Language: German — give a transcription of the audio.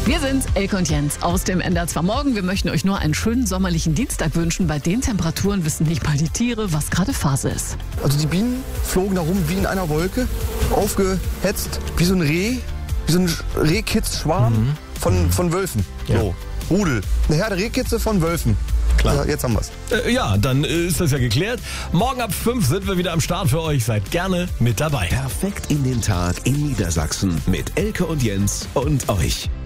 Wir sind Elke und Jens aus dem NDR Morgen. Wir möchten euch nur einen schönen sommerlichen Dienstag wünschen. Bei den Temperaturen wissen nicht mal die Tiere, was gerade Phase ist. Also die Bienen flogen da rum wie in einer Wolke, aufgehetzt, wie so ein Reh, wie so ein Rehkitzschwarm von Wölfen. Ja. So, Rudel. Eine Herde Rehkitze von Wölfen. Klar. Ja, jetzt haben wir's. Ja, dann ist das ja geklärt. Morgen ab 5 sind wir wieder am Start für euch. Seid gerne mit dabei. Perfekt in den Tag in Niedersachsen mit Elke und Jens und euch.